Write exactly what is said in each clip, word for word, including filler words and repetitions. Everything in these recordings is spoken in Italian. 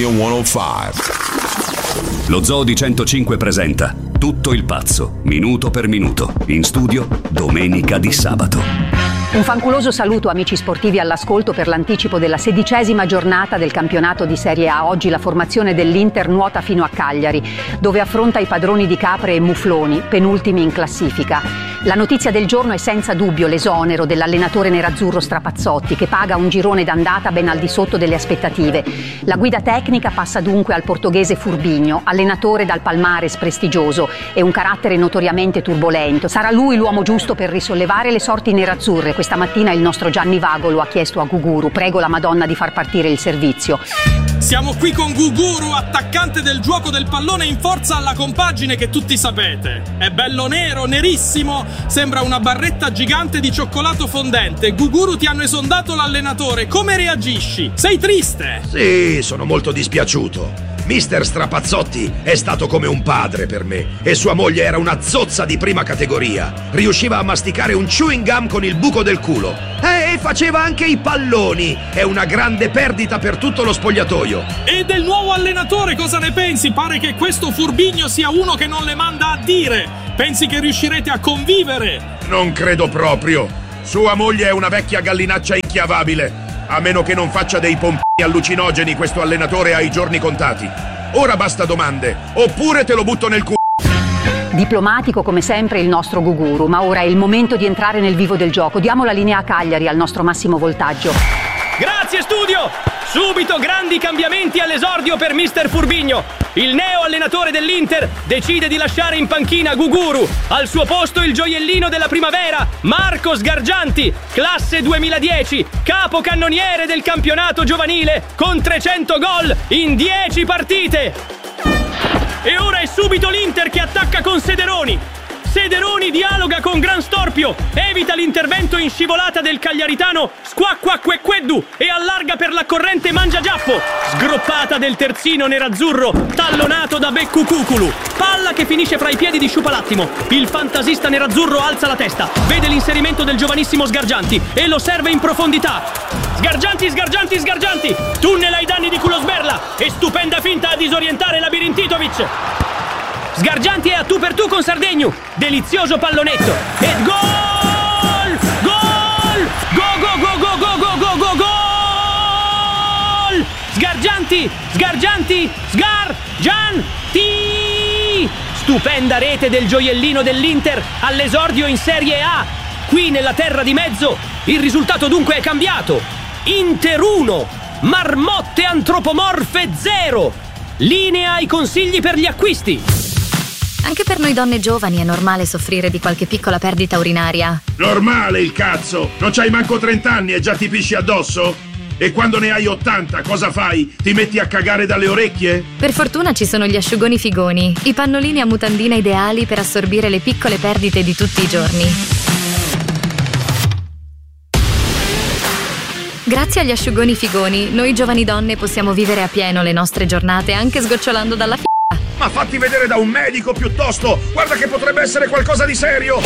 centocinque. Lo Zoo di centocinque presenta Tutto il pazzo, minuto per minuto, in studio domenica di sabato. Un fanculoso saluto amici sportivi all'ascolto per l'anticipo della sedicesima giornata del campionato di Serie A. Oggi la formazione dell'Inter nuota fino a Cagliari, dove affronta i padroni di Capre e Mufloni, penultimi in classifica. La notizia del giorno è senza dubbio l'esonero dell'allenatore nerazzurro Strapazzotti, che paga un girone d'andata ben al di sotto delle aspettative. La guida tecnica passa dunque al portoghese Furbinho, allenatore dal palmares prestigioso e un carattere notoriamente turbolento. Sarà lui l'uomo giusto per risollevare le sorti nerazzurre. Questa mattina il nostro Gianni Vago lo ha chiesto a Guguru. Prego la Madonna di far partire il servizio. Siamo qui con Guguru, attaccante del gioco del pallone in forza alla compagine che tutti sapete. È bello nero, nerissimo, sembra una barretta gigante di cioccolato fondente. Guguru, ti hanno esondato l'allenatore, come reagisci? Sei triste? Sì, sono molto dispiaciuto. Mister Strapazzotti è stato come un padre per me e sua moglie era una zozza di prima categoria. Riusciva a masticare un chewing gum con il buco del culo e faceva anche i palloni. È una grande perdita per tutto lo spogliatoio. E del nuovo allenatore cosa ne pensi? Pare che questo Furbigno sia uno che non le manda a dire. Pensi che riuscirete a convivere? Non credo proprio. Sua moglie è una vecchia gallinaccia inchiavabile. A meno che non faccia dei pompini allucinogeni, questo allenatore ha i giorni contati. Ora basta domande, oppure te lo butto nel culo. Diplomatico come sempre il nostro Guguru, ma ora è il momento di entrare nel vivo del gioco. Diamo la linea a Cagliari al nostro massimo voltaggio. Grazie studio! Subito grandi cambiamenti all'esordio per mister Furbigno. Il neo allenatore dell'Inter decide di lasciare in panchina Guguru. Al suo posto il gioiellino della primavera, Marco Sgargianti, classe duemiladieci, capocannoniere del campionato giovanile, con trecento gol in dieci partite. E ora è subito l'Inter che attacca con Sederoni. Sederoni dialoga con Gran Storpio, evita l'intervento in scivolata del cagliaritano Squacquacquequeddu e allarga per la corrente Mangiagiappo. Sgroppata del terzino nerazzurro, tallonato da Beccu Cuculu. Palla che finisce fra i piedi di Sciupalattimo. Il fantasista nerazzurro alza la testa, vede l'inserimento del giovanissimo Sgargianti e lo serve in profondità. Sgargianti, Sgargianti, Sgargianti! Tunnel ai danni di Kulosberla e stupenda finta a disorientare Labirintitovic. Sgargianti è a tu per tu con Sardegnu. Delizioso pallonetto. E gol! Gol! Go go go go go go go go gol! Sgargianti! Sgargianti! Sgargianti! Stupenda rete del gioiellino dell'Inter all'esordio in Serie A. Qui nella terra di mezzo il risultato dunque è cambiato. Inter uno, marmotte antropomorfe zero. Linea ai consigli per gli acquisti. Anche per noi donne giovani è normale soffrire di qualche piccola perdita urinaria. Normale il cazzo! Non c'hai manco trent'anni e già ti pisci addosso? E quando ne hai ottanta cosa fai? Ti metti a cagare dalle orecchie? Per fortuna ci sono gli asciugoni Figoni, i pannolini a mutandina ideali per assorbire le piccole perdite di tutti i giorni. Grazie agli asciugoni Figoni, noi giovani donne possiamo vivere a pieno le nostre giornate anche sgocciolando dalla f***a. Ma fatti vedere da un medico piuttosto! Guarda che potrebbe essere qualcosa di serio!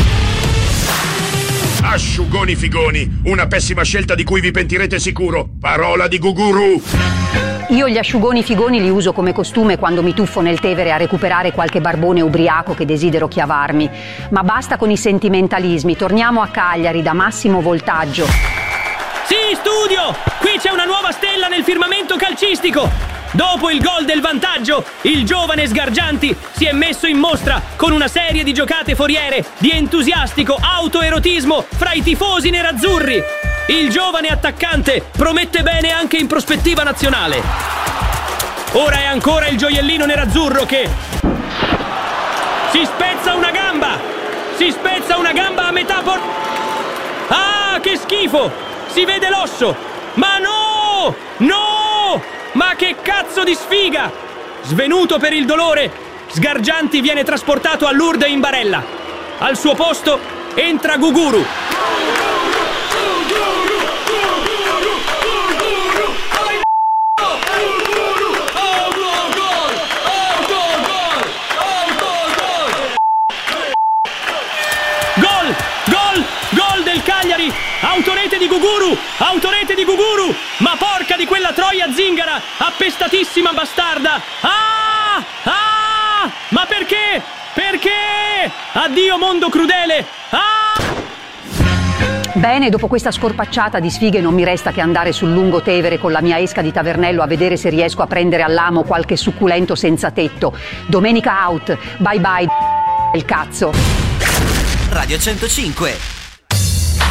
Asciugoni Figoni, una pessima scelta di cui vi pentirete sicuro. Parola di Guguru! Io gli asciugoni Figoni li uso come costume quando mi tuffo nel Tevere a recuperare qualche barbone ubriaco che desidero chiavarmi. Ma basta con i sentimentalismi, torniamo a Cagliari da massimo voltaggio. Sì, studio! Qui c'è una nuova stella nel firmamento calcistico! Dopo il gol del vantaggio, il giovane Sgargianti si è messo in mostra con una serie di giocate foriere di entusiastico autoerotismo fra i tifosi nerazzurri. Il giovane attaccante promette bene anche in prospettiva nazionale. Ora è ancora il gioiellino nerazzurro che si spezza una gamba! Si spezza una gamba a metà por... Ah, che schifo! Si vede l'osso! Ma no! No! Ma che cazzo di sfiga! Svenuto per il dolore, Sgargianti viene trasportato a Lourdes in barella. Al suo posto entra Guguru. Gol! Gol! Gol del Cagliari! Autorete di Guguru! Autorete di Guguru! Guguru! Ma porca di quella troia zingara! Appestatissima bastarda! Ah! Ah! Ma perché? Perché? Addio mondo crudele! Ah! Bene, dopo questa scorpacciata di sfighe non mi resta che andare sul Lungotevere con la mia esca di tavernello a vedere se riesco a prendere all'amo qualche succulento senza tetto. Domenica out, bye bye il cazzo. Radio centocinque